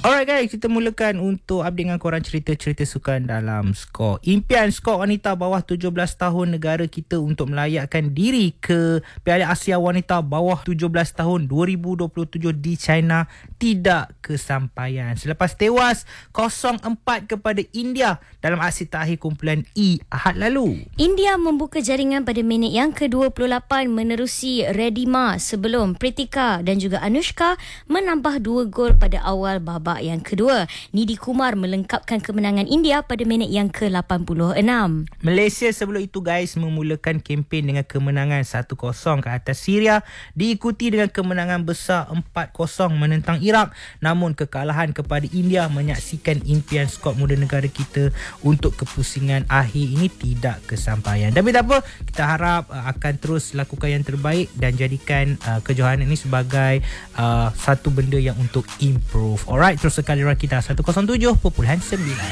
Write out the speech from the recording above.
Alright guys, kita mulakan untuk update dengan korang cerita-cerita sukan dalam skor. Impian skor wanita bawah 17 tahun negara kita untuk melayakkan diri ke Piala Asia Wanita bawah 17 tahun 2027 di China tidak kesampaian. Selepas tewas 0-4 kepada India dalam aksi terakhir kumpulan E Ahad lalu. India membuka jaringan pada minit yang ke-28 menerusi Redima sebelum Pritika dan juga Anushka menambah 2 gol pada awal babak yang kedua. Nidhi Kumar melengkapkan kemenangan India pada minit yang ke-86. Malaysia sebelum itu guys memulakan kempen dengan kemenangan 1-0 ke atas Syria, diikuti dengan kemenangan besar 4-0 menentang Iraq. Namun kekalahan kepada India menyaksikan impian skuad muda negara kita untuk kepusingan akhir ini tidak kesampaian. Tapi tak apa, kita harap akan terus lakukan yang terbaik dan jadikan kejohanan ini sebagai satu benda yang untuk improve. Alright, terus sekali kita 107.9.